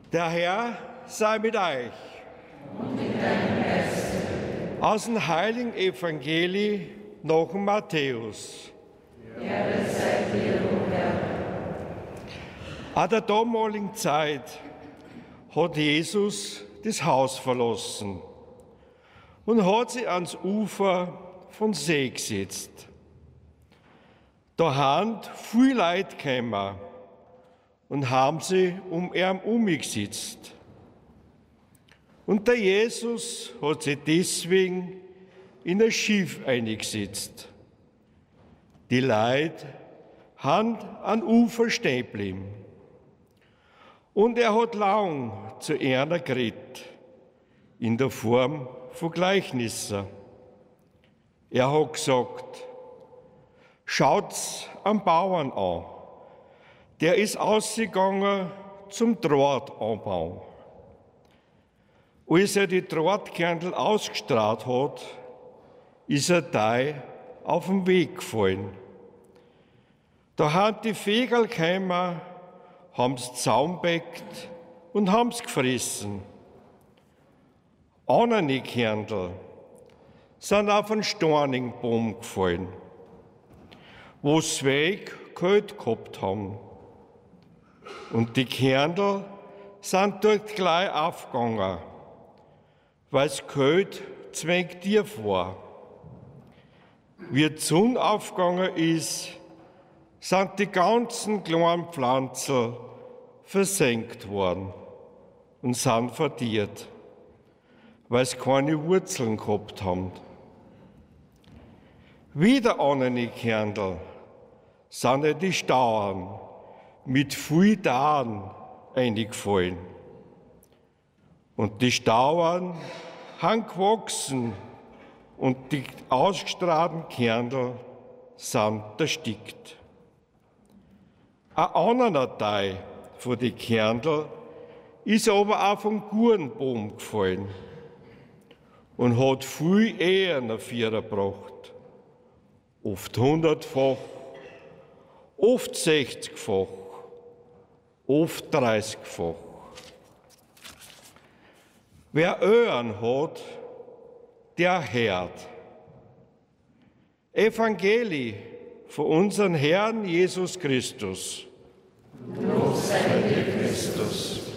Der Herr sei mit euch. Und mit deinem Geist. Aus dem heiligen Evangelii nach dem Matthäus. Ehre sei dir, o Herr. An der damaligen Zeit hat Jesus das Haus verlassen und hat sich ans Ufer von See gesetzt. Da haben viele Leute gekommen und haben sie um ihn umgesetzt. Und der Jesus hat sich deswegen in ein Schiff eingesetzt. Die Leute haben am Ufer stehen geblieben. Und er hat lang zu ihnen geredet, in der Form von Gleichnissen. Er hat gesagt, schaut's am Bauern an. Der ist ausgegangen zum Drahtanbau. Als er die Drahtkernel ausgestrahlt hat, ist ein Teil auf den Weg gefallen. Da haben die Vögel gekommen, haben's zusammengebäckt und haben's gefressen. Andere Kernel sind auf einen steinigen Baum gefallen, wo sie Weg kalt gehabt haben. Und die Kernel sind dort gleich aufgegangen, weil es kalt zwängt tief war. Wie die Sonne aufgegangen ist, sind die ganzen kleinen Pflanzen versenkt worden und sind verdiert, weil sie keine Wurzeln gehabt haben. Wieder andere Kernel sind die Stauern mit viel Darn eingefallen. Und die Stauern haben gewachsen und die ausgestrahlten Kernel sind erstickt. Ein anderer Teil von den Kernel ist aber auf einen guten Baum gefallen und hat viel eher nach Vierer gebracht. Oft 100-fach, oft 60-fach, oft 30-fach. Wer Ohren hat, der hört. Evangelie von unserem Herrn Jesus Christus. Lob sei dir, Christus.